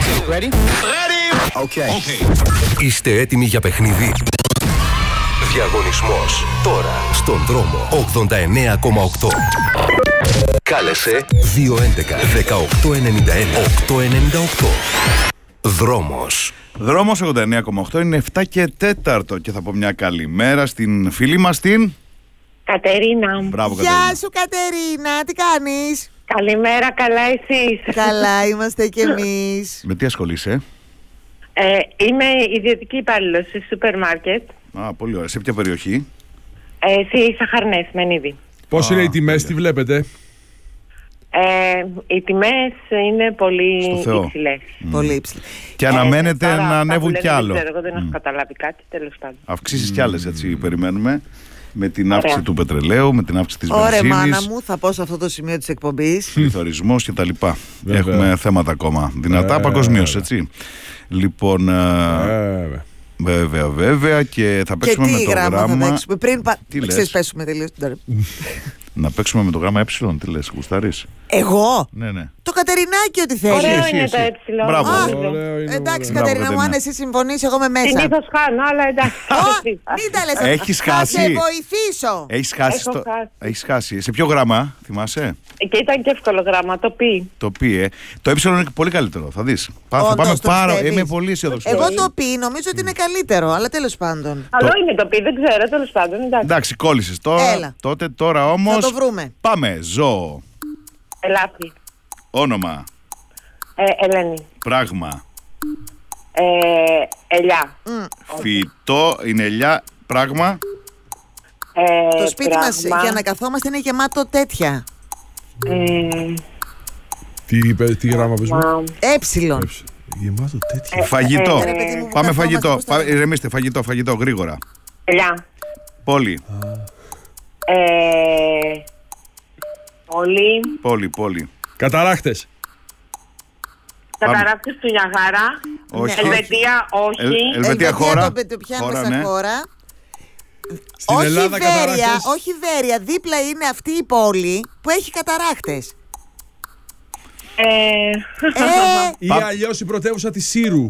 Ready? Okay. Είστε έτοιμοι για παιχνίδι? Διαγωνισμός τώρα στον δρόμο 89,8. Κάλεσε 211 1891 898. Δρόμος. Δρόμος 89,8 είναι 7 και 4 και θα πω μια καλημέρα στην φίλη μας την Κατερίνα. Μπράβο, Γεια Κατερίνα. σου Κατερίνα, τι κάνεις? Καλημέρα, καλά εσείς? Καλά είμαστε κι εμείς. Με τι ασχολείσαι? Είμαι ιδιωτική υπάλληλος σε σούπερ μάρκετ. Πολύ ωραία. Σε ποια περιοχή? Στη Σαχαρνές, Μενίδη. Πώς είναι οι τιμές, τι βλέπετε? Οι τιμές είναι πολύ Στο Θεό. υψηλές. Πολύ υψηλή. Και αναμένεται Τώρα, να αυτά ανέβουν που κι λέτε, άλλο. Δεν ξέρω, εγώ δεν έχω καταλάβει κάτι, τέλος πάντων. Αυξήσεις κι άλλες, έτσι περιμένουμε. Με την αύξηση Ωραία. του πετρελαίου, με την αύξηση της Ωραία μάνα βενζίνης, μου, θα πω σε αυτό το σημείο της εκπομπής. πληθωρισμός κτλ. Βέβαια. Έχουμε θέματα ακόμα δυνατά παγκοσμίως, έτσι. Λοιπόν, βέβαια και θα Και παίξουμε με τι το γράμμα θα γράμμα. παίξουμε? Πριν Τι λες? ξέρεις, πέσουμε τελείως. Να παίξουμε με το γράμμα τι λες, γουστάρεις? Εγώ? Ναι. Το Κατερινάκι ό,τι θέλει. Ωραίο εσύ, είναι εσύ. το έψιλο. Μπράβο. Ωραίο είναι, Εντάξει ωραίο. Κατερίνα μου, αν Κατερίνα. εσύ συμφωνείς, εγώ είμαι μέσα. Συνήθως χάνω, αλλά εντάξει. Μην τα λες. Έχεις Θα χάσει? σε βοηθήσω. Έχεις χάσει, Έχω χάσει. Έχεις χάσει. Σε ποιο γράμμα, θυμάσαι? Και ήταν και εύκολο γράμμα, το πει. Το πει, Το είναι πολύ καλύτερο, θα δεις. Θα Όντως, πάμε το πάρα. πιστεύεις? Είμαι πολύ αισιόδοξο. Εγώ το πει, νομίζω ότι είναι καλύτερο, αλλά τέλος πάντων. Καλό είναι το πει, δεν ξέρω, τέλος πάντων. Εντάξει. Εντάξει, κόλλησες Έλα. τώρα όμως. Θα το βρούμε. Πάμε. Ζώο. Ελάφι. Όνομα. Ελένη. Πράγμα. Ελιά. Φυτό. Είναι ελιά. Πράγμα. Το σπίτι μας πράγμα. για να καθόμαστε είναι γεμάτο τέτοια. Τι γράμμα παίζουμε? Έψιλον. Γεμάτο τέτοια. Φαγητό. ρε παιδί μου, που Πάμε καθόμαστε, φαγητό. πώς θα- Ηρεμήστε. Φαγητό. Γρήγορα. Ελιά. Πόλη. Πολύ. Καταράχτες. Καταρράκτης του Νιαγάρα. Όχι. Ελβετία, όχι. Ελβετία χώρα. Το πιάνουμε Χώρα, σαν ναι. χώρα. Στην Όχι Ελλάδα Βέρεια, καταράχτες. όχι Βέρεια. Δίπλα είναι αυτή η πόλη που έχει καταράχτες. Ή αλλιώς η πρωτεύουσα της Σύρου.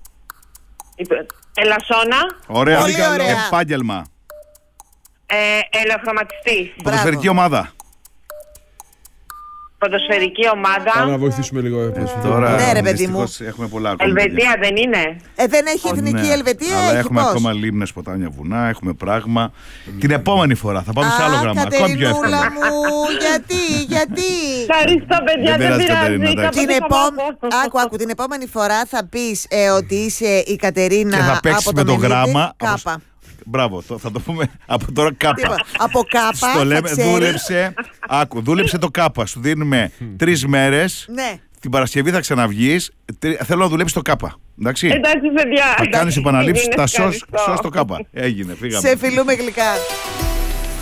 Ελασσόνα. Ωραία. Πολύ ωραία. Επάγγελμα. Ελεοχρωματιστής. Ποδοσφαιρική ομάδα. Ποδοσφαιρική Πάμε να ομάδα. βοηθήσουμε λίγο. Τώρα Ναι, ρε, παιδί μου. δυστυχώς έχουμε πολλά ακόμα. Ελβετία δεν είναι. Δεν έχει εθνική Ναι, Ελβετία, αλλά έχει έχουμε πώς? ακόμα λίμνες, ποτάμια, βουνά, έχουμε πράγμα. Την επόμενη φορά θα πάμε σε άλλο γράμμα. Ακόμα πιο εύκολο. Κατερινούλα μου, γιατί. Ευχαριστώ, παιδιά, Δεν δεν πειράζει, Κατερίνα, πειράζει. εντάξει. Άκου, την επόμενη φορά θα πεις ότι είσαι η Κατερίνα Και θα παίξεις από με το Μενίδη, γράμμα. Κάπα. Μπράβο, θα το πούμε από τώρα κάπα. Τίποτα. Από κάπα Στο θα λέμε, ξέρεις. δούλεψε το κάπα. Σου δίνουμε 3 μέρες. Ναι. Την Παρασκευή θα ξαναβγείς. Θέλω να δουλέψεις το κάπα. Εντάξει. Εντάξει, παιδιά. Θα κάνεις επαναλήψεις. Θα σώσεις Ευχαριστώ. το κάπα. Έγινε, φύγαμε. Σε φιλούμε γλυκά.